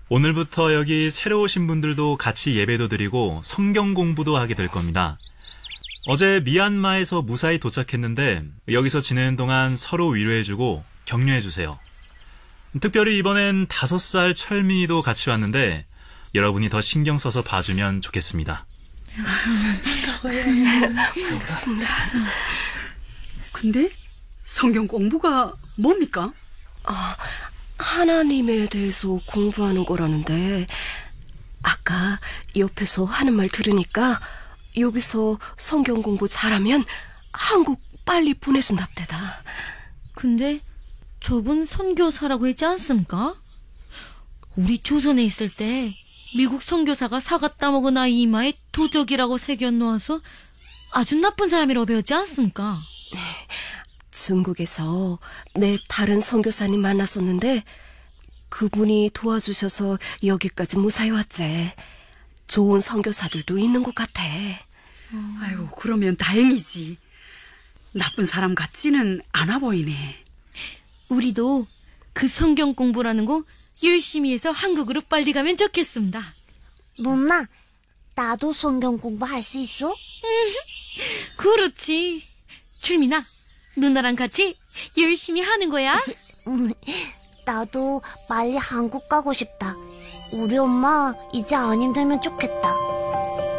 오늘부터 여기 새로 오신 분들도 같이 예배도 드리고 성경 공부도 하게 될 겁니다. 어제 미얀마에서 무사히 도착했는데 여기서 지내는 동안 서로 위로해주고 격려해주세요. 특별히 이번엔 5살 철민이도 같이 왔는데 여러분이 더 신경 써서 봐주면 좋겠습니다. 알겠습니다. 근데 성경 공부가 뭡니까? 하나님에 대해서 공부하는 거라는데 아까 옆에서 하는 말 들으니까 여기서 성경 공부 잘하면 한국 빨리 보내준답대다. 근데 저분 선교사라고 했지 않습니까? 우리 조선에 있을 때 미국 선교사가 사과 따먹은 아이 이마에 도적이라고 새겨놓아서 아주 나쁜 사람이라고 배웠지 않습니까? 중국에서 내 다른 선교사님 만났었는데 그분이 도와주셔서 여기까지 무사히 왔지. 좋은 선교사들도 있는 것 같아. 아이고, 그러면 다행이지. 나쁜 사람 같지는 않아 보이네. 우리도 그 성경 공부라는 거 열심히 해서 한국으로 빨리 가면 좋겠습니다. 누나, 나도 성경 공부할 수 있어? 그렇지. 출민아, 누나랑 같이 열심히 하는 거야. 나도 빨리 한국 가고 싶다. 우리 엄마 이제 안 힘들면 좋겠다.